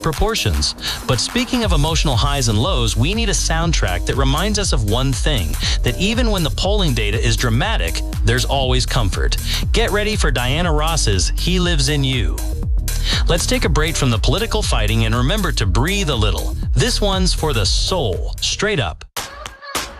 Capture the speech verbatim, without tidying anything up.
proportions. But speaking of emotional highs and lows, we need a soundtrack that reminds us of one thing, that even when the polling data is dramatic, there's always comfort. Get ready for Diana Ross's He Lives in You. Let's take a break from the political fighting and remember to breathe a little. This one's for the soul, straight up.